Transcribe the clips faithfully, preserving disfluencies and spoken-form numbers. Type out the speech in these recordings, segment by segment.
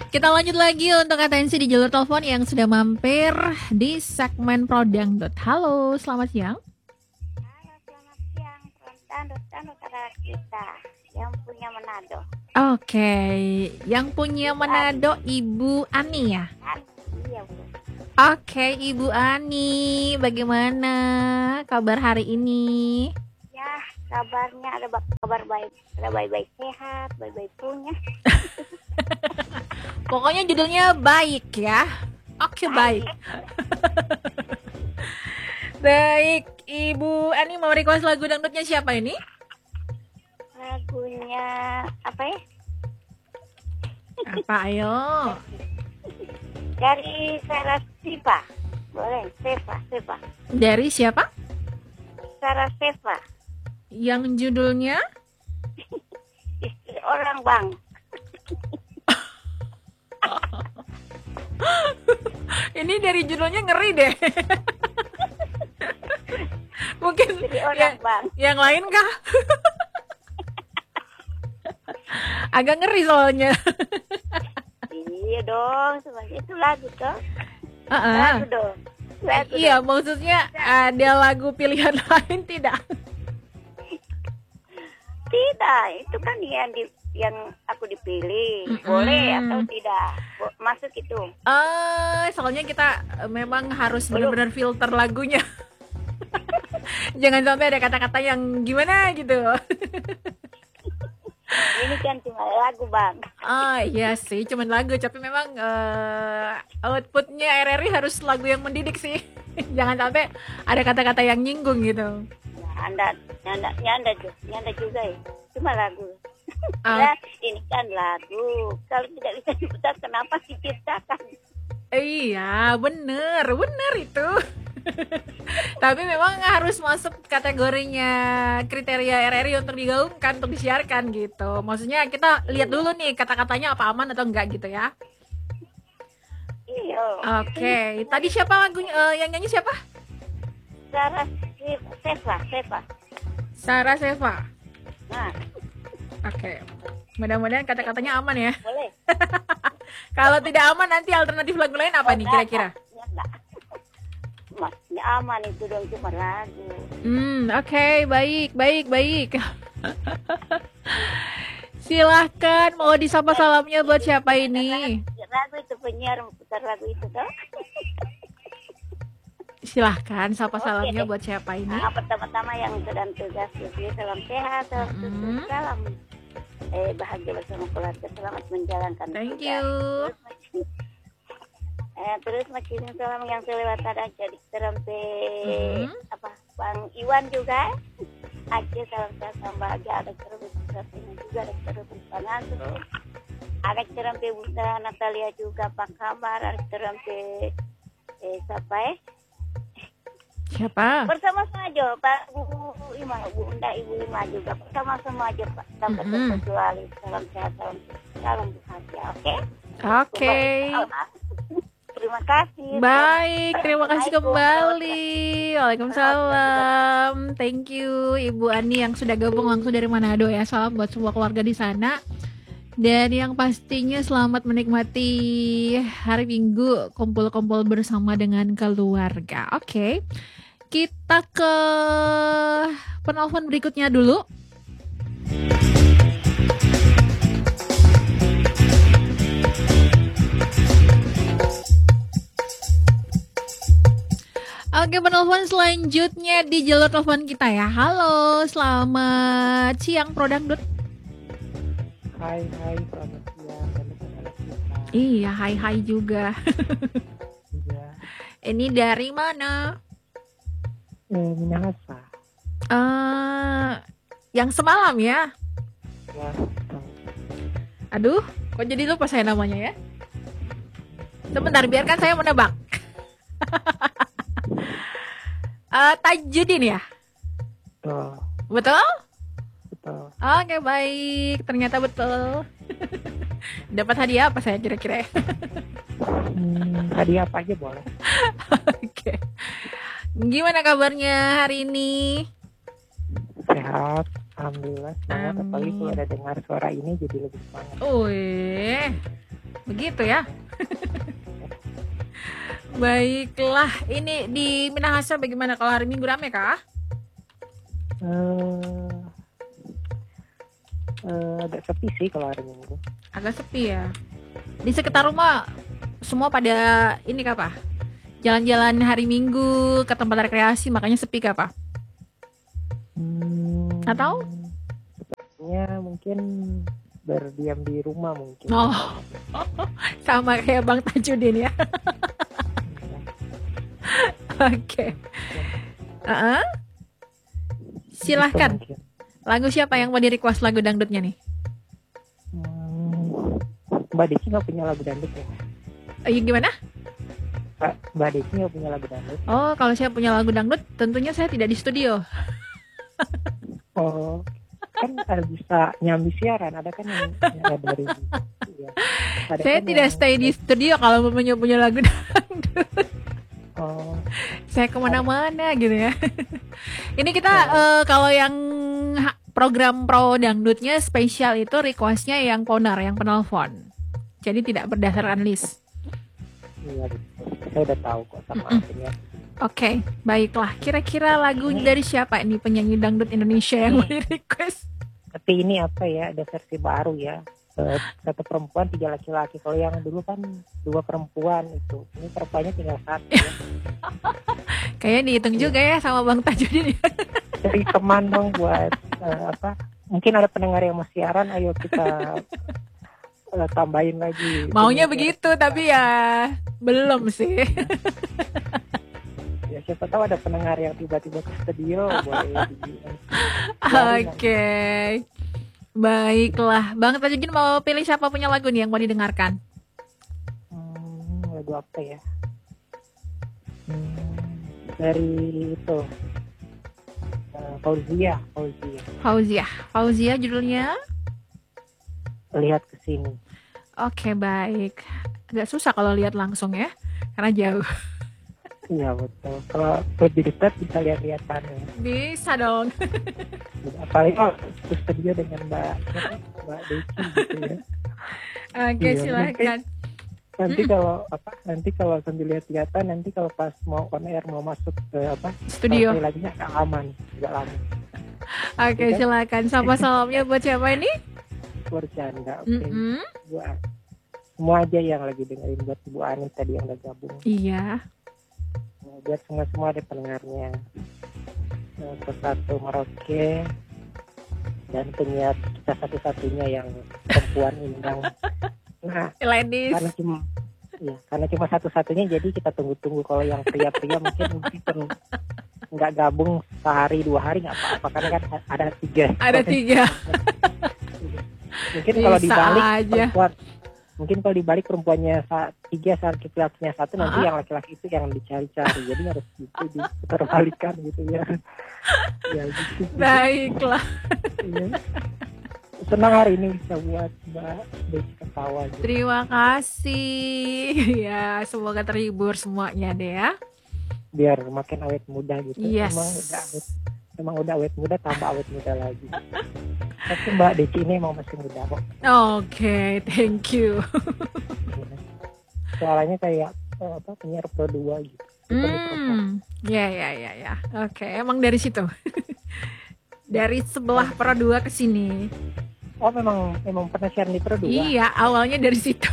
Kita lanjut lagi untuk atensi di jalur telepon yang sudah mampir di segmen Prodang. Halo, selamat siang. Halo, selamat siang. Rotan, Rotan, Utara kita yang punya Manado. Oke, yang punya Manado Ibu Ani ya? Iya, Bu. Oke, Ibu Ani, bagaimana kabar hari ini? Ya, kabarnya ada kabar baik, ada baik-baik sehat, baik-baik punya. Pokoknya judulnya baik ya. Oke, baik. Baik, Ibu Ani mau request lagu dangdutnya siapa ini? Lagunya apa ya? Apa ayo? Dari Sarah Siva. Boleh, Seva, Seva. Dari siapa? Sarah Seva. Yang judulnya? Istri orang, Bang. Ini dari judulnya ngeri deh. Mungkin orang, yang, Bang. yang lain kah? Agak ngeri soalnya. Iya dong, sebenarnya itu lagu toh. Uh-uh. Lagu dong. Lagu iya, dong. maksudnya ada lagu pilihan lain tidak? Tidak, itu kan yang di yang aku dipilih. Mm-hmm. Boleh atau tidak? Masuk itu. Eh, uh, soalnya kita memang harus benar-benar filter lagunya. Jangan sampai ada kata-kata yang gimana gitu. Ini kan cuma lagu, Bang. Ah, iya sih, cuma lagu, tapi memang uh, outputnya R R I harus lagu yang mendidik sih. Jangan sampai ada kata-kata yang nyinggung gitu. Anda, nyanda, nyanda, nyanda juga ya. Cuma lagu. Uh, ya, ini kan lagu. Kalau tidak bisa diputar, kenapa diciptakan? Iya, bener, bener itu. Tapi memang harus masuk kategorinya kriteria R R I untuk digaungkan, untuk disiarkan gitu. Maksudnya kita lihat dulu nih kata-katanya apa aman atau enggak gitu ya. Iya. Oke, okay. Tadi siapa lagunya uh, yang nyanyi siapa? Sarah Seva, Seva. Sarah Seva. Nah. Oke. Okay. Mudah-mudahan kata-katanya aman ya. Boleh. Kalau tidak aman nanti alternatif lagu lain apa oh, nih kira-kira? Enggak. Masnya aman itu dong, cuma lagu. Hmm, oke, okay. baik, baik, baik. Silahkan mau disapa salamnya buat siapa ini? Lagu itu penyiar putar lagu itu toh. Silahkan sapa salamnya okay. buat siapa ini? Nah, pertama-tama yang sedang tugas jadi salam sehat, salam mm-hmm. salam eh bahagia bersama keluarga, selamat menjalankan. Thank tugas. you. Eh, terus makin salam yang selewat ada jadi terempe mm-hmm. apa Bang Iwan juga. Aceh salam sehat salam bahagia, ada terus ini juga ada terus panas. Ada terempe Bunda Natalia juga Pak Kabar, ada terempe eh siapa eh? Siapa? Bersama-sama aja Pak Bu Ima, Bunda Ibu Ima juga bersama-sama aja Pak. Sampai mm-hmm. terkecuali salam sehat salam salam bahagia, oke? Okay? Oke. Okay. Terima kasih. Baik, terima kasih kembali. Waalaikumsalam. Thank you Ibu Ani yang sudah gabung langsung dari Manado ya. Salam buat semua keluarga di sana. Dan yang pastinya selamat menikmati hari Minggu kumpul-kumpul bersama dengan keluarga. Oke. Okay. Kita ke penelpon berikutnya dulu. Oke, penelpon selanjutnya di jalur telepon kita ya. Halo, selamat siang Prodangdut. Hai, hai, selamat siang. Iya, hai, hai juga. Iya. Ini dari mana? Eh, Minahasa. Uh, yang semalam ya? Ya. Aduh, kok jadi lupa saya namanya ya? Sebentar, biarkan saya menebak. Uh, Tajudin ya? Betul. Betul? Betul. Oke, baik. Ternyata betul. Dapat hadiah apa saya kira-kira? hmm, hadiah apa aja boleh. Oke. Gimana kabarnya hari ini? Sehat, alhamdulillah. Semangat, apalagi kalau ada dengar suara ini jadi lebih semangat. Wih, begitu ya. Baiklah, ini di Minahasa bagaimana kalau hari Minggu rame kah? Eh, eh, agak sepi sih kalau hari Minggu. Agak sepi ya. Di sekitar rumah semua pada ini kah, Pak? Jalan-jalan hari Minggu ke tempat rekreasi, makanya sepi kah, Pak? Hmm, Atau? sepertinya mungkin berdiam di rumah mungkin. Oh, sama kayak Bang Tajudin ya. Oke. Uh-uh. Silahkan. Gitu mungkin. Lagu siapa yang mau di request lagu dangdutnya nih? Hmm, Mbak Desi nggak punya lagu dangdut ya? Eh, gimana? Mbak, Mbak Desi nggak punya lagu dangdut. Oh, kalau saya punya lagu dangdut, tentunya saya tidak di studio. Oh, kan ada bisa nyambi siaran, ada kan yang, yang ada dari ya. Ada Saya kan tidak yang- stay di studio kalau punya punya lagu dangdut. Oh, Saya kemana-mana gitu ya. Ini kita eh, kalau yang ha- program pro dangdutnya spesial itu requestnya yang ponar, yang penelpon. Jadi tidak berdasarkan list. iya betul. Saya udah tahu kok sama Mm-mm. artinya. Oke, baiklah. Kira-kira lagu dari siapa ini penyanyi dangdut Indonesia yang mau di request? Tapi ini apa ya, ada versi baru ya. Eh, Satu perempuan, tiga laki-laki. Kalau yang dulu kan dua perempuan itu. Ini perempuannya tinggal satu ya. Kayaknya dihitung juga ya sama Bang Tajudin. Jadi teman dong buat eh, apa? Mungkin ada pendengar yang mau siaran, ayo kita eh, tambahin lagi. Maunya Ini, begitu, tapi ya belum sih. Ya siapa tahu ada pendengar yang tiba-tiba ke studio, boleh di- Oke. Baiklah, Bang Tajudin mau pilih siapa punya lagu nih yang mau didengarkan? Hmm, lagu apa ya? Hmm, dari itu eh, Fauzia, Fauzia. Fauzia. Fauzia judulnya? Lihat ke sini. Oke, baik. Agak susah kalau lihat langsung ya, karena jauh. Iya betul. Kalau lebih dekat bisa lihat-lihatan ya. Bisa dong. Apalagi kalau ke studio dengan Mbak Mbak Desi gitu ya. Oke, Iya, silakan. Nanti kalau apa? Nanti kalau sambil lihat-lihatan, nanti kalau pas mau on air mau masuk ke apa? Studio. Selesai laginya agak aman, agak lama. Oke, silakan. Sama salamnya buat siapa ini? Bercanda, oke. Mm-mm. Buat semua aja yang lagi dengerin, buat Ibu Ani tadi yang udah gabung. Iya. Buat semua-semua ada pendengarnya. Eh, Persatu Merauke dan penyiar kita satu-satunya yang perempuan undang. Nah, Ladies. karena cuma ya, karena cuma satu-satunya jadi kita tunggu-tunggu. Kalau yang pria-pria mungkin mungkin nggak gabung sehari dua hari nggak apa-apa karena kan ada tiga. Ada tiga. Mungkin kalau Bisa dibalik aja. perempuan mungkin kalau dibalik perempuannya sa- tiga saat laki-lakinya satu nanti Ah. yang laki-laki itu yang dicari-cari jadi harus gitu diterbalikan gitu ya ya gitu Baiklah. ya. Senang hari ini bisa buat Mbak Desi ketawa gitu. Terima kasih. Ya, semoga terhibur semuanya deh ya. Biar makin awet muda gitu. Yes. Emang udah awet, emang udah awet muda tambah awet muda lagi. Tapi Mbak Desi ini emang masih muda kok. Oke, thank you. Suaranya kayak eh, apa penyiar Pro dua gitu. Itu mikrofon. Hmm, ya ya ya ya. Oke, emang dari situ. Dari sebelah Pro dua ke sini. Oh memang memang pernah siaran di Pro dua. Iya, awalnya dari situ.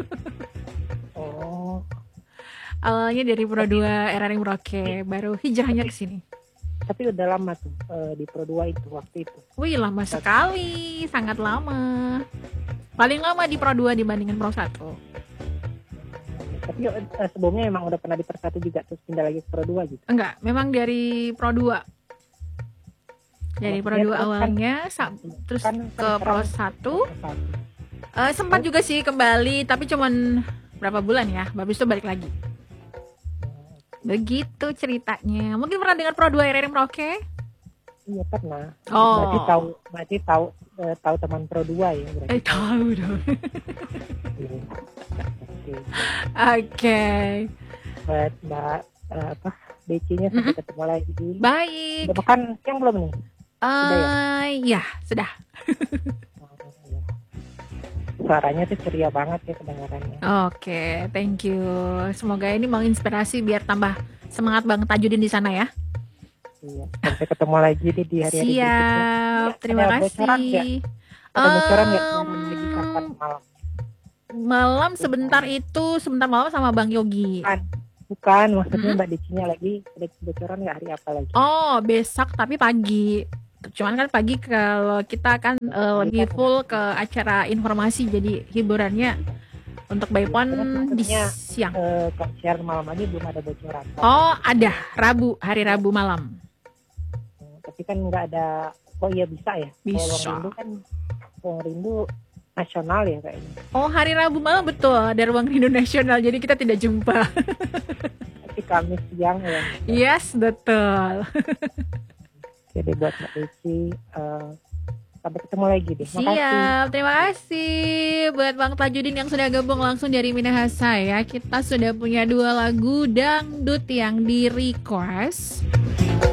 Oh, Awalnya dari Pro dua R R I Merauke, baru hijrahnya ke sini. tapi udah lama tuh eh, di Pro dua itu waktu itu. Wih, lama sekali, sangat lama. Paling lama di Pro dua dibandingkan Pro satu. Tapi eh, sebelumnya emang udah pernah di Pro satu juga terus pindah lagi ke Pro dua gitu. Enggak, memang dari Pro dua. Dari Pro Maksudnya dua terus kan- awalnya, sa- terus kan, ke kan Pro sekarang satu. Pro satu. Eh, sempat juga sih kembali, tapi cuman berapa bulan ya, habis itu balik lagi. Begitu ceritanya. Mungkin pernah dengar Pro dua R R I Merauke? Iya pernah. Oh. Berarti tahu berarti tahu eh, tahu teman Pro dua ya berarti. Eh, tahu dong. Iya. Oke. Oke. Buat Mbak eh, apa B C-nya sampai ketemu lagi. Baik. Udah makan siang belum nih? Eh, ya, sudah. Oh, iya. suaranya tuh ceria banget ya kedengarannya. Oke, thank you. Semoga ini menginspirasi biar tambah semangat Bang Tajudin di sana ya. Iya, sampai ketemu lagi deh di hari-hari berikutnya. Siap, Iya, terima ada bocoran nggak? kasih. Ada bocoran nggak Em, siaran lagi kapan malam? malam sebentar itu sebentar malam sama Bang Yogi. Bukan, bukan maksudnya Mm-mm. Mbak Dicinya lagi ada bocoran nggak hari apa lagi? Oh, besok tapi pagi. Cuman kan pagi kalau kita kan eh, lebih full ke acara informasi jadi hiburannya untuk Baypon di Maksudnya, siang. Eh, kalau siaran malam aja belum ada bocoran. Oh, ada Rabu, hari Rabu malam. Hmm, Tapi kan nggak ada. Oh iya bisa ya. Kalau Bisa. Ruang Rindu kan Ruang Rindu nasional ya kayaknya. Oh, hari Rabu malam betul ada Ruang Rindu Nasional. Jadi kita tidak jumpa. Tapi Kamis siang ya. Yes, betul. Jadi buat Mbak Deci, eh, sampai ketemu lagi deh. Makasih. Siap, terima kasih buat Bang Tajudin yang sudah gabung langsung dari Minahasa ya. Kita sudah punya dua lagu dangdut yang di request.